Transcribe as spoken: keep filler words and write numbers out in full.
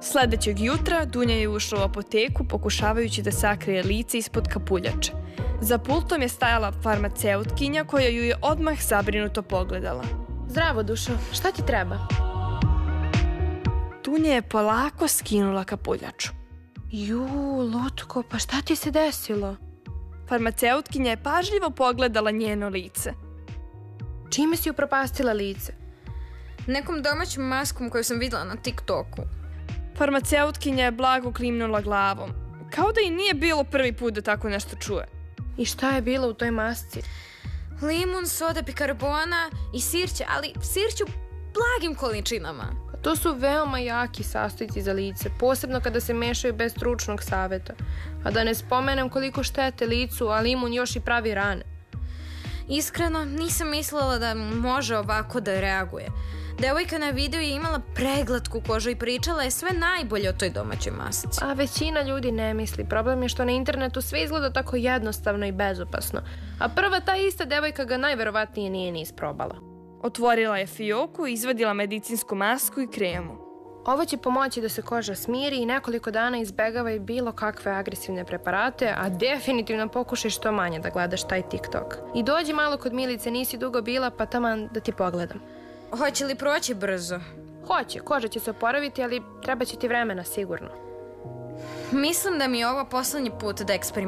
Sledećeg jutra Dunja je ušla u apoteku pokušavajući da sakrije lice ispod kapuljače. Za pultom je stajala farmaceutkinja koja ju je odmah zabrinuto pogledala. Zdravo, Dušo, šta ti treba? Dunja je polako skinula kapuljaču. Ju, lutko, pa šta ti se desilo? Farmaceutkinja je pažljivo pogledala njeno lice. Čime si upropastila lice? Nekom domaćom maskom koju sam videla na TikToku. Farmaceutkinja je blago klimnula glavom, kao da i nije bilo prvi put da tako nešto čuje. I šta je bilo u toj masci? Limun, soda, bikarbona i sirće, ali sirće u blagim količinama. Pa to su veoma jaki sastojci za lice, posebno kada se mešaju bez stručnog saveta. A da ne spomenem koliko štete licu, a limun još i pravi rane. Iskreno, nisam mislila da može ovako da reaguje. Devojka na videu je imala preglatku kožu i pričala je sve najbolje o toj domaćoj masci. A većina ljudi ne misli. Problem je što na internetu sve izgleda tako jednostavno i bezopasno. A prva ta ista devojka ga najverovatnije nije ni isprobala. Otvorila je fioku, izvadila medicinsku masku i kremu. Ovo će pomoći da se koža smiri i nekoliko dana izbegavaj bilo kakve agresivne preparate, a definitivno pokušaj što manje da gledaš taj TikTok. I dođi malo kod Milice, nisi dugo bila, pa taman da ti pogledam. Hoće li proći brzo? Hoće, koža će se oporaviti, ali treba će ti vremena sigurno. Mislim da mi je ovo poslednji put da eksperimentiramo.